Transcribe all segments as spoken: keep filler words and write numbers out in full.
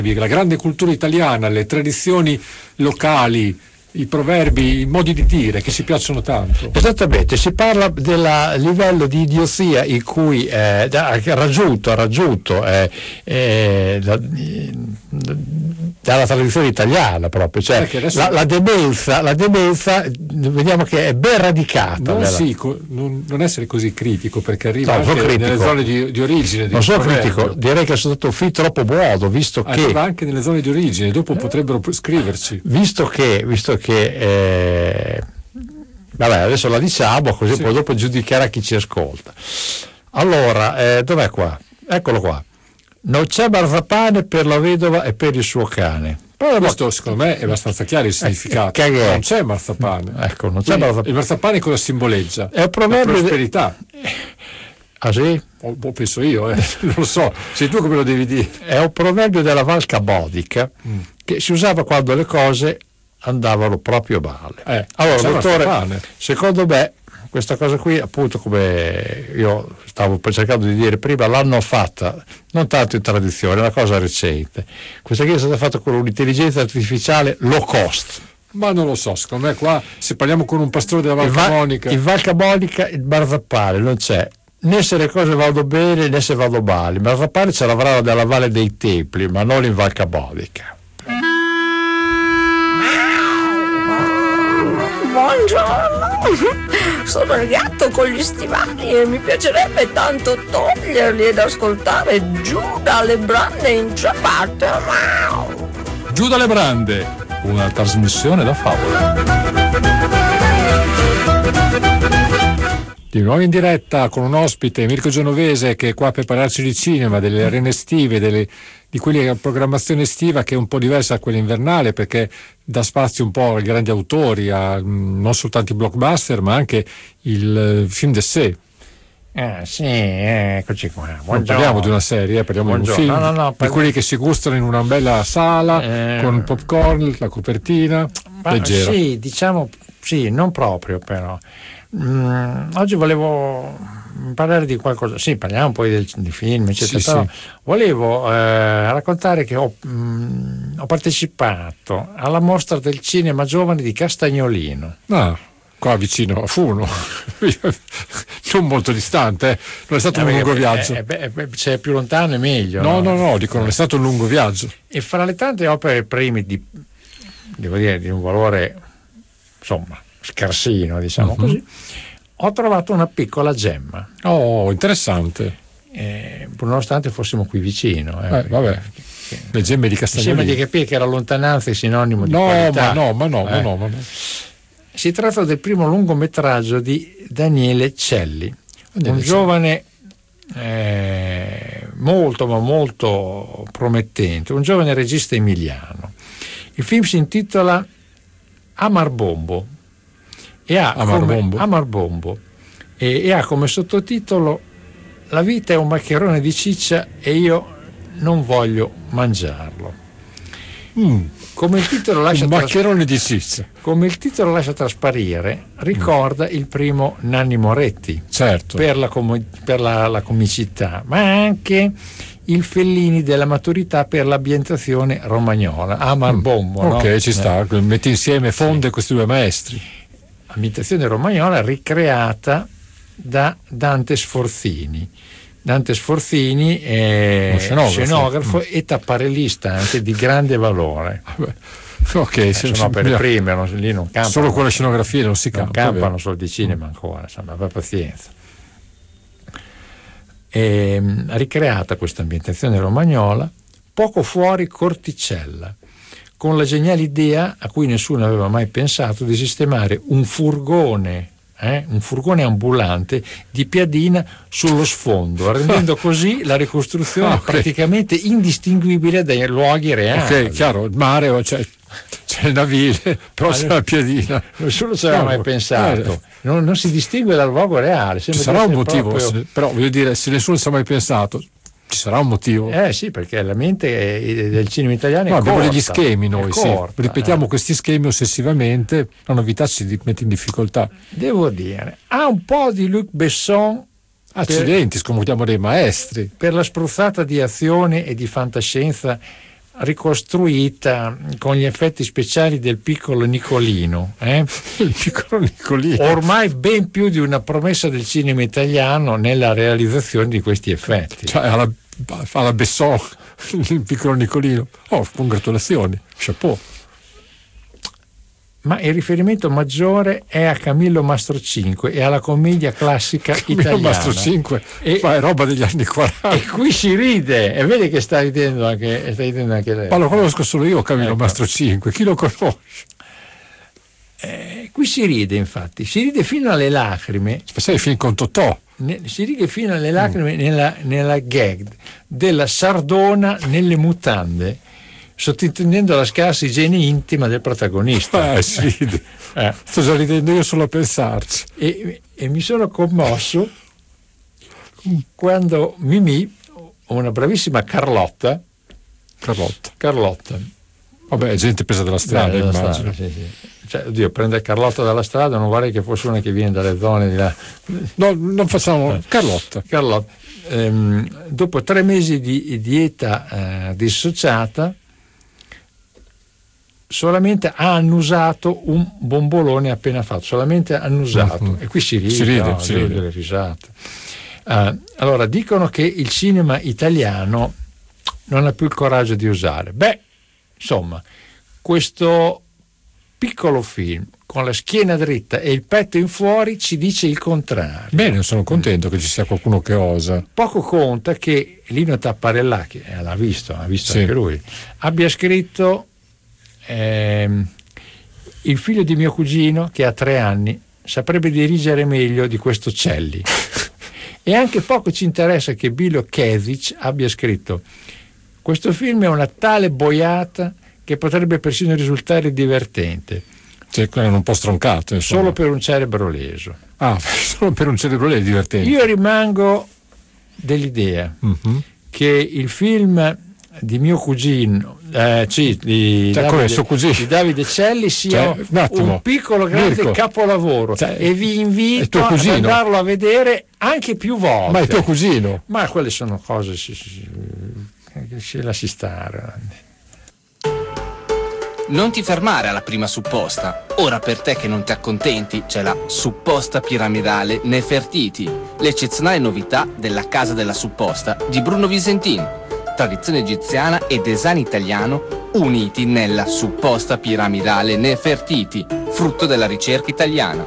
la grande cultura italiana, le tradizioni locali, i proverbi, i modi di dire che ci piacciono tanto. Esattamente, si parla del livello di idiozia in cui eh, ha raggiunto, ha raggiunto eh, eh, da, dalla tradizione italiana proprio, cioè la, la demenza, la demenza vediamo che è ben radicata. Non, sì, non, non essere così critico, perché arriva no, anche nelle zone di, di origine. Non sono critico, direi che sono stato un film troppo buono, visto che arriva anche nelle zone di origine, dopo potrebbero scriverci. Visto che, visto che eh, vabbè, adesso la diciamo così sì. Poi dopo giudicherà chi ci ascolta. Allora, eh, dov'è qua? Eccolo qua. Non c'è marzapane per la vedova e per il suo cane. Però questo secondo me è abbastanza chiaro il significato. Eh, non c'è marzapane. Ecco, non c'è marzapane. Il marzapane cosa simboleggia? È un proverbio. La prosperità. De... Ah sì? O, o penso io, eh. Non lo so. Sei tu come lo devi dire. È un proverbio della Val Cabodica mm. che si usava quando le cose andavano proprio male. Eh, allora, dottore, secondo me questa cosa qui, appunto, come io stavo cercando di dire prima, l'hanno fatta non tanto in tradizione, è una cosa recente. Questa qui è stata fatta con un'intelligenza artificiale low cost. Ma non lo so, secondo me qua, se parliamo con un pastore della Val Camonica, in Val Camonica il marzapane non c'è, né se le cose vanno bene né se vanno male. Il marzapane ce l'avrà dalla Valle dei Templi, ma non in Val Camonica. Buongiorno, sono il gatto con gli stivali e mi piacerebbe tanto toglierli ed ascoltare Giù dalle brande in ciabatte. Giù dalle brande, una trasmissione da favola. Di nuovo in diretta con un ospite, Mirko Genovese, che è qua per parlarci di cinema, delle arene estive, delle, di quella programmazione estiva che è un po' diversa da quella invernale, perché dà spazio un po' ai grandi autori, a, non soltanto i blockbuster, ma anche il film d'essai. Ah sì, eccoci qua. Buongiorno. Non parliamo di una serie, eh, parliamo Buongiorno. di un film, no, no, no, per... di quelli che si gustano in una bella sala, eh... con il popcorn, la copertina, ma leggera. Sì, diciamo, sì, non proprio però. Mm, oggi volevo parlare di qualcosa, sì, parliamo un po' di, di film, eccetera, sì, però sì. volevo eh, raccontare che ho, mh, ho partecipato alla mostra del cinema giovane di Castagnolino. Ah, qua vicino a Funo, non molto distante, eh. non è stato eh, un lungo viaggio. Eh, eh, beh, se è più lontano è meglio. No, no, no, no, dico, non è stato un lungo viaggio. E fra le tante opere prime di, devo dire, di un valore, insomma, scarsino, diciamo uh-huh. così, ho trovato una piccola gemma. Oh, interessante. Eh, nonostante fossimo qui vicino. Eh, eh, vabbè. Che, le gemme di Castagnolino. Mi sembra di capire che la lontananza è sinonimo di no, qualità. Ma no, ma no, eh. ma no, ma no. Si tratta del primo lungometraggio di Daniele Celli, Daniele un Celli. giovane eh, molto ma molto promettente, un giovane regista emiliano. Il film si intitola Amarbombo. E ha, Amarbombo. Come, Amarbombo e, e ha come sottotitolo La vita è un maccherone di ciccia e io non voglio mangiarlo. Mm. Come il titolo lascia un maccherone tras- di ciccia. Come il titolo lascia trasparire, ricorda mm. il primo Nanni Moretti, certo, per, la, com- per la, la comicità, ma anche il Fellini della maturità per l'ambientazione romagnola. Amarbombo. Mm. Ok, no? ci sta, eh. metti insieme, fonde sì. questi due maestri. Ambientazione romagnola ricreata da Dante Sforzini. Dante Sforzini è scenografo, scenografo mm. e tapparellista anche di grande valore. Ok, eh, sono opere prime, non, lì non campano. Solo con le scenografie non si campa. Non campano solo di cinema ancora, insomma, va pazienza. E, ha ricreata questa ambientazione romagnola poco fuori Corticella, con la geniale idea, a cui nessuno aveva mai pensato, di sistemare un furgone, eh, un furgone ambulante di piadina sullo sfondo, rendendo così la ricostruzione ah, okay. praticamente indistinguibile dai luoghi reali. Ok, chiaro, il mare, c'è, c'è il navile, però c'è la piadina. Nessuno ci aveva mai pensato. Non, non si distingue dal luogo reale. Ci sarà un motivo, proprio... se, però voglio dire, se nessuno ci ha mai pensato, ci sarà un motivo. Eh sì, perché la mente del cinema italiano è no, abbiamo corta, degli schemi noi, corta, sì. Ripetiamo eh. questi schemi ossessivamente, la novità ci mette in difficoltà. Devo dire, ha un po' di Luc Besson. Accidenti, per, scomodiamo dei maestri. Per la spruzzata di azione e di fantascienza ricostruita con gli effetti speciali del piccolo Nicolino, eh? Il piccolo Nicolino, ormai ben più di una promessa del cinema italiano nella realizzazione di questi effetti. Cioè alla, alla Besson, il piccolo Nicolino. Oh, congratulazioni, chapeau. Ma il riferimento maggiore è a Camillo Mastrocinque e alla commedia classica Camillo italiana. Mastrocinque, e, ma è roba degli anni quaranta. E qui si ride, e vedi che sta ridendo anche, sta ridendo anche lei. Ma lo conosco solo io, Camillo ecco. Mastrocinque, chi lo conosce? Eh, qui si ride, infatti, si ride fino alle lacrime. Sai, film con Totò. Ne, si ride fino alle lacrime mm. nella, nella gag della Sardona nelle mutande, sottintendendo la scarsa igiene intima del protagonista. Eh, sì. eh. Sto già ridendo io solo a pensarci. E, e mi sono commosso quando Mimì, una bravissima Carlotta, Carlotta, Carlotta. Vabbè, gente presa dalla strada, Beh, dalla immagino. Strada, sì, sì. Cioè, oddio, prendere Carlotta dalla strada non vorrei che fosse una che viene dalle zone di là. No, non facciamo. Carlotta. Carlotta. Ehm, dopo tre mesi di dieta eh, dissociata, solamente ha annusato un bombolone appena fatto, solamente annusato. Mm-hmm. E qui si ride, si ride, no, si ride. ride. Delle risate. Uh, allora, dicono che il cinema italiano non ha più il coraggio di usare. Beh, insomma, questo piccolo film con la schiena dritta e il petto in fuori ci dice il contrario. Bene, sono contento che ci sia qualcuno che osa. Poco conta che Lino Tapparellà, che l'ha visto, ha visto sì. anche lui, abbia scritto ehm, il figlio di mio cugino, che ha tre anni, saprebbe dirigere meglio di questo Celli. E anche poco ci interessa che Bilo Kezic abbia scritto: questo film è una tale boiata che potrebbe persino risultare divertente. Cioè, è un po' stroncato, insomma. Solo per un cerebro leso. Ah, solo per un cerebro leso divertente. Io rimango dell'idea mm-hmm. che il film di mio cugino, eh, sì, di, cioè, Davide, di Davide Celli sia cioè, un, un piccolo grande Mirko. capolavoro, cioè, e vi invito ad andarlo a vedere anche più volte. Ma è tuo cugino? Ma quelle sono cose che si, si lasci stare. Non ti fermare alla prima supposta. Ora per te che non ti accontenti c'è la supposta piramidale Nefertiti, l'eccezionale novità della casa della supposta di Bruno Visentin. Tradizione egiziana e design italiano uniti nella supposta piramidale Nefertiti, frutto della ricerca italiana.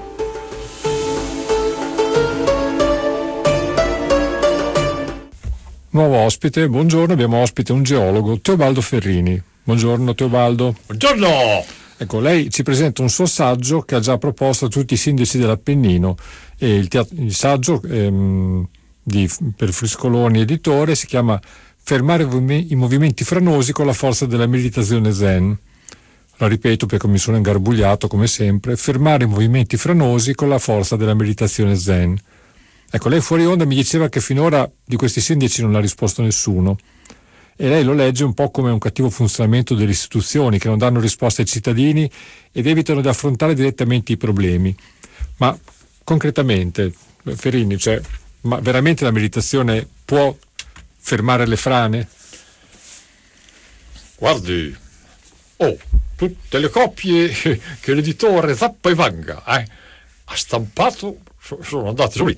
Nuovo ospite, buongiorno, abbiamo ospite un geologo, Teobaldo Ferrini. Buongiorno Teobaldo. Buongiorno! Ecco, lei ci presenta un suo saggio che ha già proposto a tutti i sindaci dell'Appennino. E il, teatro, il saggio ehm, di, per Friscoloni editore si chiama Fermare i movimenti franosi con la forza della meditazione zen. La ripeto perché mi sono ingarbugliato come sempre: fermare i movimenti franosi con la forza della meditazione zen. Ecco, lei fuori onda mi diceva che finora di questi sindaci non ha risposto nessuno. E lei lo legge un po' come un cattivo funzionamento delle istituzioni che non danno risposte ai cittadini ed evitano di affrontare direttamente i problemi. Ma concretamente, Ferrini, cioè, ma veramente la meditazione può fermare le frane? Guardi, oh, tutte le copie che l'editore Zappa e Vanga eh, ha stampato sono andate